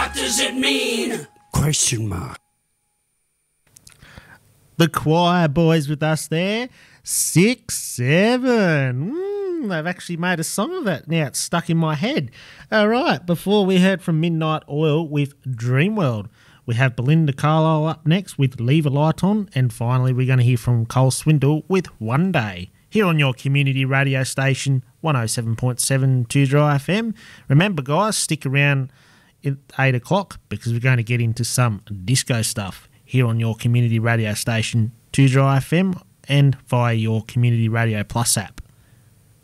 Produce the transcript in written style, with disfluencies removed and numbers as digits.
What does it mean? Question mark. The choir boys with us there. 6-7. They've actually made a song of it. Now it's stuck in my head. All right, before we heard from Midnight Oil with Dreamworld, we have Belinda Carlisle up next with Leave a Light On, and finally we're going to hear from Cole Swindle with One Day, here on your community radio station, 107.7 2 Dry FM. Remember, guys, stick around at 8 o'clock because we're going to get into some disco stuff here on your community radio station, 2 Dry FM, and via your Community Radio Plus app.